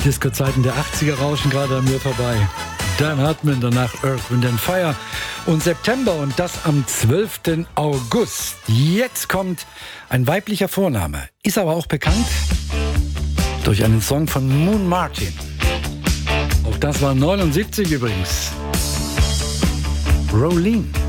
Disco-Zeiten der 80er rauschen gerade an mir vorbei. Dan Hartman, danach Earth, Wind & Fire und September und das am 12. August. Jetzt kommt ein weiblicher Vorname, ist aber auch bekannt durch einen Song von Moon Martin. Auch das war 79 übrigens. Rolene.